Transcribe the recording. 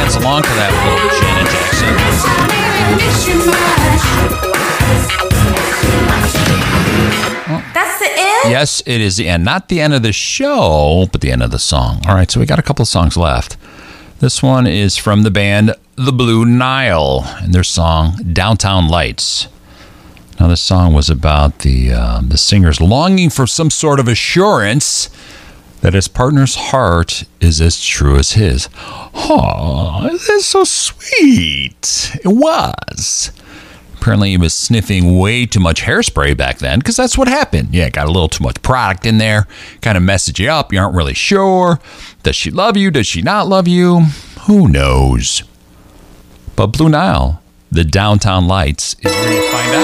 dance along to that little Janet Jackson. That's the end? Yes, it is the end. Not the end of the show, but the end of the song. All right, so we got a couple of songs left. This one is from the band The Blue Nile and their song Downtown Lights. Now, this song was about the singer's longing for some sort of assurance that his partner's heart is as true as his. Oh, that's so sweet. It was. Apparently, he was sniffing way too much hairspray back then, because that's what happened. Yeah, got a little too much product in there, kind of messes you up. You aren't really sure. Does she love you? Does she not love you? Who knows? But Blue Nile, the Downtown Lights, is where you find out.